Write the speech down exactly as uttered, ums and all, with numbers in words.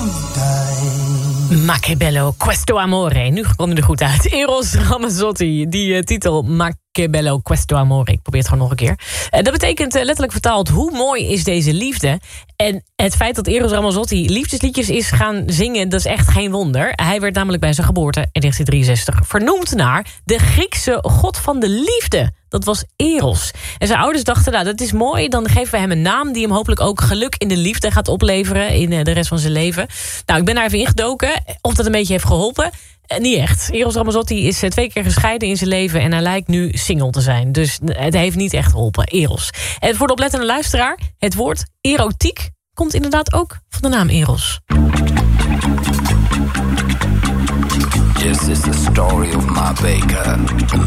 Macchiabello, Questo Amore. Nu kwam hij er goed uit. Eros Ramazzotti, die uh, titel Macchiabello, Questo Amore. Ik probeer het gewoon nog een keer. Uh, dat betekent uh, letterlijk vertaald, hoe mooi is deze liefde? En het feit dat Eros Ramazzotti liefdesliedjes is gaan zingen, dat is echt geen wonder. Hij werd namelijk bij zijn geboorte in negentien drieënzestig vernoemd naar de Griekse god van de liefde. Dat was Eros. En zijn ouders dachten, nou, dat is mooi. Dan geven we hem een naam die hem hopelijk ook geluk in de liefde gaat opleveren in de rest van zijn leven. Nou, ik ben daar even ingedoken. Of dat een beetje heeft geholpen? Niet echt. Eros Ramazzotti is twee keer gescheiden in zijn leven en hij lijkt nu single te zijn. Dus het heeft niet echt geholpen. Eros. En voor de oplettende luisteraar, het woord erotiek komt inderdaad ook van de naam Eros. This is the story of my baker.